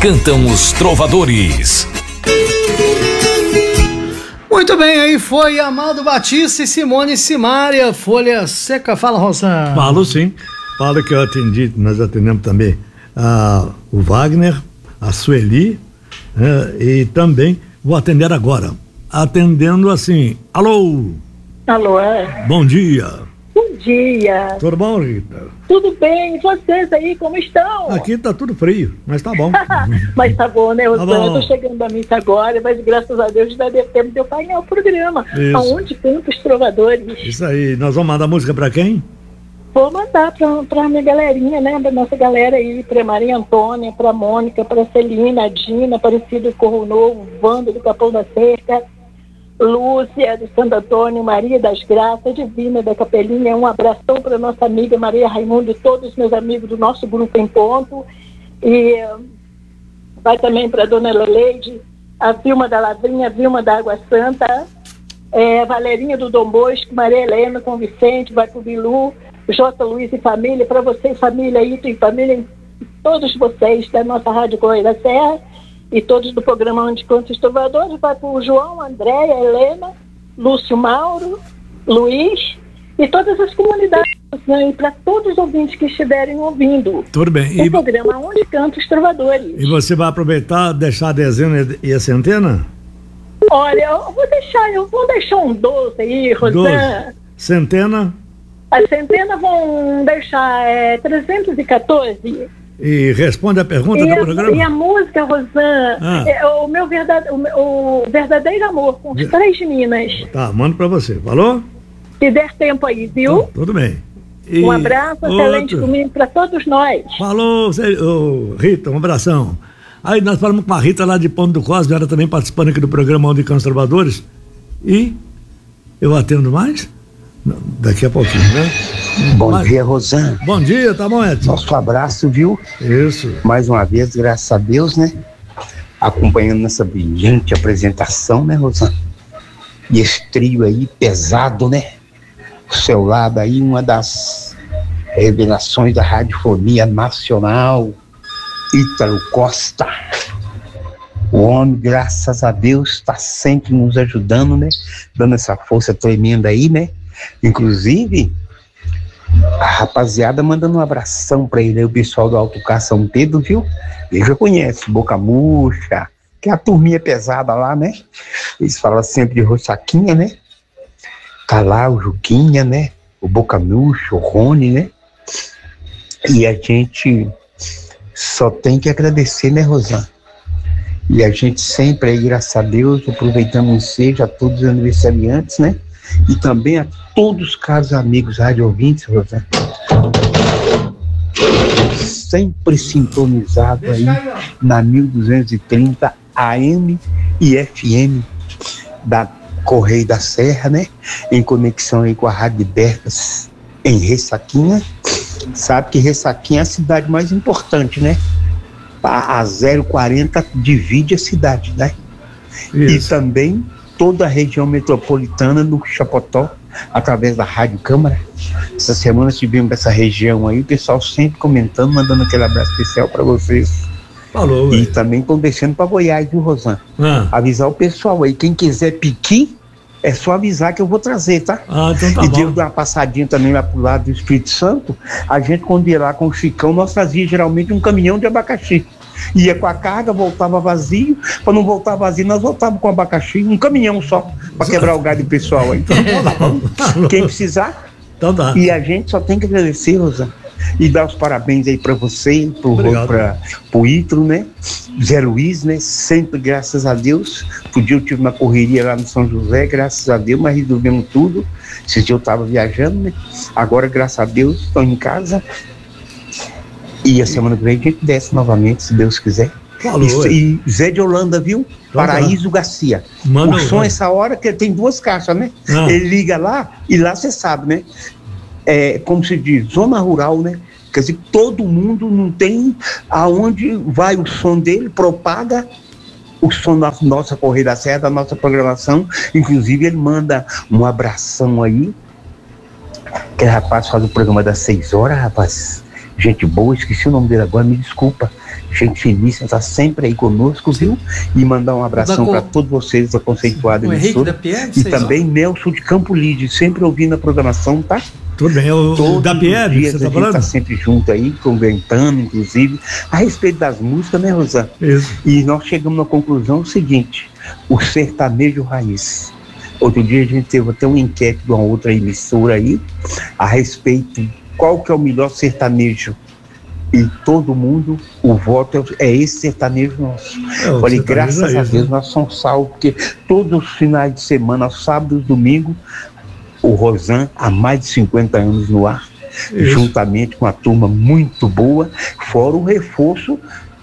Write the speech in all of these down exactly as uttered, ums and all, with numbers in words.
cantam os trovadores. Muito bem, aí foi Amado Batista e Simone Simaria, Folha Seca. Fala, Rosana. Falo sim, falo que eu atendi, nós atendemos também a, o Wagner, a Sueli, né, e também vou atender agora, atendendo assim, alô? Alô, é? Bom dia. Bom dia. Tudo bom, Rita? Tudo bem, e vocês aí, como estão? Aqui tá tudo frio, mas tá bom. Mas tá bom, né, Rosana? Tá eu tô chegando a missa agora, mas graças a Deus vai dar tempo de eu pagar o programa. Isso. Aonde canta os trovadores. Isso aí, nós vamos mandar música pra quem? Vou mandar pra, pra minha galerinha, né, da nossa galera aí, pra Maria Antônia, pra Mônica, pra Celina, a Dina, Aparecido Corro Novo, Wanda do Capão da Cerca, Lúcia do Santo Antônio, Maria das Graças, Divina da Capelinha. Um abração para nossa amiga Maria Raimundo e todos os meus amigos do nosso grupo em ponto. E vai também para Dona Leleide, a Vilma da Lavrinha, a Vilma da Água Santa, é, Valerinha do Dom Bosco, Maria Helena com Vicente, vai para o Bilu, J. Luiz e família, para vocês, família, Ito e família, todos vocês da nossa Rádio Correia da Serra. E todos do programa Onde Canta os Trovadores, vai para o João, Andréia, Helena, Lúcio Mauro, Luiz e todas as comunidades, né, e para todos os ouvintes que estiverem ouvindo. Tudo bem. O E, programa Onde Canta os Trovadores. e você vai aproveitar, deixar a dezena e a centena? Olha, eu vou deixar, eu vou deixar um doce aí, Rosana. Doze. Centena? A centena vão deixar é, trezentos e quatorze. E responde a pergunta e do a, programa? E a música, Rosana, Ah. é, o meu verdade, o, meu- o verdadeiro amor, com as três meninas. Tá, mando pra você. Falou? Se der tempo aí, viu? Tá, tudo bem. E Um abraço, excelente outro. domingo para todos nós. Falou, cê- ô, Rita, um abração. Aí nós falamos com a Rita lá de Ponto do Cosme, ela também participando aqui do programa Onde Canta os Trovadores. E eu atendo mais? Não, daqui a pouquinho, né? Bom Mas- dia, Rosana. Bom dia, tá bom, Edson? Nosso abraço, viu? Isso. Mais uma vez, graças a Deus, né? Acompanhando nessa brilhante apresentação, né, Rosana? E esse trio aí, pesado, né? O seu lado aí, uma das revelações da radiofonia nacional, Ítalo Costa. O homem, graças a Deus, está sempre nos ajudando, né? Dando essa força tremenda aí, né? Inclusive, a rapaziada mandando um abração pra ele aí, o pessoal do Alto Cá São Pedro, viu? Ele já conhece, Boca Murcha, que é a turminha pesada lá, né? Eles falam sempre de Rossaquinha, né? Tá lá o Juquinha, né? O Boca Murcha, o Rony, né? E a gente só tem que agradecer, né, Rosana? E a gente sempre aí, graças a Deus, aproveitando o ensejo a todos os aniversariantes, né? E também a todos os caros amigos rádio ouvintes, Rosana. Sempre sintonizado aí na mil duzentos e trinta A M e F M da Correia da Serra, né? Em conexão aí com a Rádio Bertas em Ressaquinha. Sabe que Ressaquinha é a cidade mais importante, né? A zero quarenta divide a cidade, né? Isso. E também toda a região metropolitana do Chapotó, através da Rádio Câmara. Essa semana estivemos nessa região aí, o pessoal sempre comentando, mandando aquele abraço especial para vocês. Falou, E ué. também estão descendo para Goiás, viu, Rosana? Ah, Avisar o pessoal aí, quem quiser piqui, é só avisar que eu vou trazer, tá? ah, então tá e bom. devo dar uma passadinha também lá pro lado do Espírito Santo. A gente, quando ia lá com o Chicão, nós trazia geralmente um caminhão de abacaxi. Ia com a carga, voltava vazio. Para não voltar vazio, nós voltávamos com abacaxi, um caminhão só, para quebrar o galho do pessoal aí. Quem precisar. Então tá. E a gente só tem que agradecer, Rosa, e dar os parabéns aí para você, pro, Obrigado. pra, pro Ítalo, né? Zé Luiz, né? Sempre, graças a Deus. Outro dia eu tive uma correria lá no São José, graças a Deus, mas resolvemos tudo. Esse dia eu tava viajando, né? Agora, graças a Deus, estou em casa. E a semana que vem a gente desce novamente, se Deus quiser. Falou, Isso, ué. e Zé de Holanda, viu? Então tá. Paraíso Garcia. Manda o o- som essa hora, que tem duas caixas, né? Ah. Ele liga lá, e lá você sabe, né? É, como se diz, zona rural, né? Quer dizer, todo mundo não tem aonde vai o som dele, propaga o som da nossa Correia da Serra, da nossa programação. Inclusive, ele manda um abração aí. Aquele rapaz faz o programa das seis horas, rapaz. Gente boa, esqueci o nome dele agora, me desculpa. gente finíssima, está sempre aí conosco, viu? E mandar um abração para todos vocês da conceituada emissora. E também Nelson de Campo Lide, sempre ouvindo a programação, tá? Tudo bem, o, o da P R, você tá falando? A gente tá sempre junto aí, comentando, inclusive, a respeito das músicas, né, Rosana? Isso. E nós chegamos na conclusão seguinte: o sertanejo raiz. Outro dia a gente teve até uma enquete de uma outra emissora aí, a respeito qual que é o melhor sertanejo. E todo mundo, o voto é, é esse sertanejo nosso. É, Falei, graças a Deus, né? Nós somos salvos, porque todos os finais de semana, sábado e domingo, o Rosan, há mais de cinquenta anos no ar, isso. Juntamente com uma turma muito boa, fora o reforço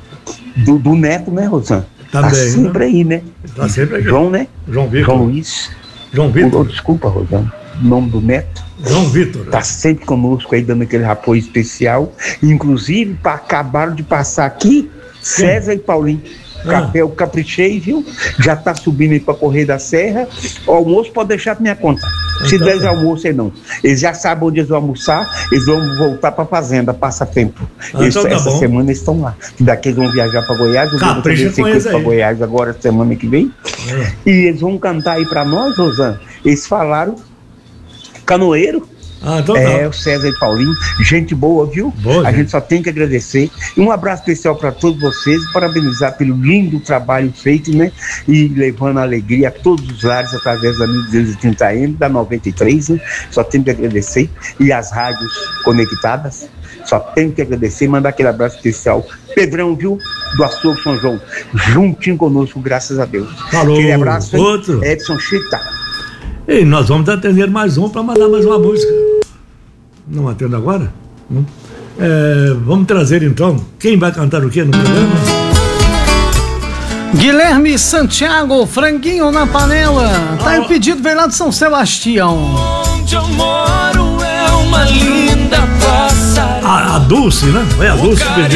do, do Neto, né, Rosan? Tá, tá bem, sempre né? aí, né? Tá sempre aqui. João, né? João Vitor. João Luiz. João Vitor. Oh, desculpa, Rosan. O nome do Neto. João Vitor. Tá sempre conosco aí, dando aquele apoio especial. Inclusive, para acabaram de passar aqui, sim. César e Paulinho. Ah. Café eu caprichei, viu? Já tá subindo aí pra Correio da Serra. O almoço pode deixar pra minha conta. Se então, der almoço aí não. Eles já sabem onde eles vão almoçar, eles vão voltar pra fazenda, passa tempo. Ah, eles, então tá essa bom. semana eles estão lá. Daqui eles vão viajar pra Goiás, eu vou fazer sequência pra Goiás agora, semana que vem. É. E eles vão cantar aí pra nós, Rosana. Eles falaram canoeiro. Ah, então é, tá. o César e Paulinho, gente boa, viu? Boa, a gente. gente só tem que agradecer. E um abraço especial para todos vocês, parabenizar pelo lindo trabalho feito, né? E levando alegria a todos os lares através da mil duzentos e trinta M, da noventa e três, né? Só tem que agradecer. E as rádios conectadas, só tem que agradecer e mandar aquele abraço especial. Pedrão, viu? Do Açougue São João, juntinho conosco, graças a Deus. Falou. Aquele abraço, hein? Outro. Edson Chita. E nós vamos atender mais um para mandar mais uma música. Não atendo agora? Não. É, vamos trazer então. Quem vai cantar o quê no programa? Guilherme Santiago, franguinho na panela. Tá aí o pedido, veio lá de São Sebastião. Onde eu moro é uma linda praça. A, a Dulce, né? Foi a Dulce que pediu.